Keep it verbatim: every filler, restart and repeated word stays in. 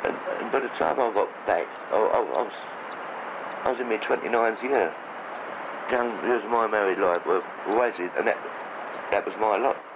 And, and by the time I got back, I, I, I was I was in my twenty-ninth year. Young, it was my married life, well, always, and that that was my lot.